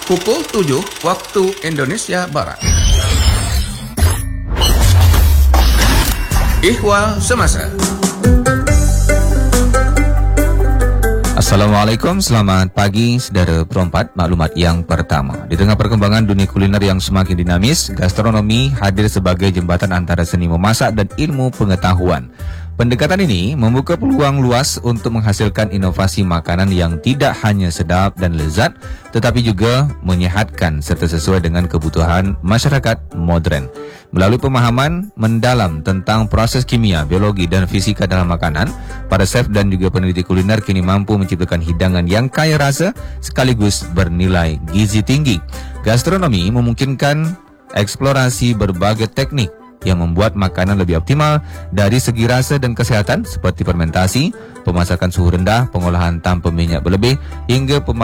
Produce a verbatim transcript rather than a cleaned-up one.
pukul tujuh waktu Indonesia Barat. Ihwal Semasa. Assalamualaikum, selamat pagi saudara perempat. Maklumat yang pertama, di tengah perkembangan dunia kuliner yang semakin dinamis, gastronomi hadir sebagai jembatan antara seni memasak dan ilmu pengetahuan. Pendekatan ini membuka peluang luas untuk menghasilkan inovasi makanan yang tidak hanya sedap dan lezat, tetapi juga menyehatkan serta sesuai dengan kebutuhan masyarakat moden. Melalui pemahaman mendalam tentang proses kimia, biologi dan fisika dalam makanan, para chef dan juga peneliti kuliner kini mampu menciptakan hidangan yang kaya rasa sekaligus bernilai gizi tinggi. Gastronomi memungkinkan eksplorasi berbagai teknik yang membuat makanan lebih optimal dari segi rasa dan kesehatan, seperti fermentasi, pemasakan suhu rendah, pengolahan tanpa minyak berlebih, hingga pemasakan